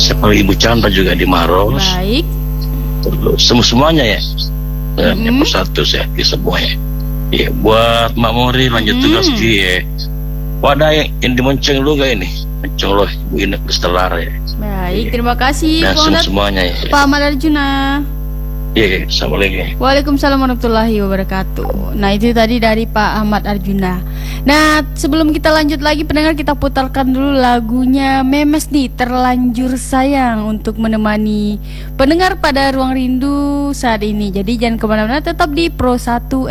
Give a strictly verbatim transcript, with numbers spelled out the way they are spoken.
siapa lagi Ibu Chandra juga di Maros. Baik. Terus semua semuanya ya. Dan Mm-hmm. yang persatu saya di semuanya. Ya buat Mak Mori lanjut Mm-hmm. tugas di ya. Wadah yang, yang dimonceng lu gak ini? Monceng loh Ibu Inek Bestelar ya. Baik, Ya. terima kasih Dan Pak semua Ahmad. semuanya ya. Pak Ahmad Arjuna. Iya, assalamualaikum. Waalaikumsalam warahmatullahi wabarakatuh. Nah, itu tadi dari Pak Ahmad Arjuna. Nah, sebelum kita lanjut lagi pendengar, kita putarkan dulu lagunya Memes nih, Terlanjur Sayang, untuk menemani pendengar pada Ruang Rindu saat ini. Jadi jangan kemana-mana, tetap di Pro satu